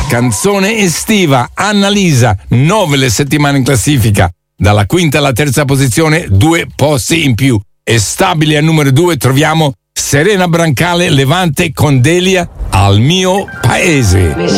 Canzone estiva, Annalisa, 9 le settimane in classifica. Dalla quinta alla terza posizione, 2 posti in più. E stabili al numero 2 troviamo Serena Brancale, Levante con Delia, Al mio paese.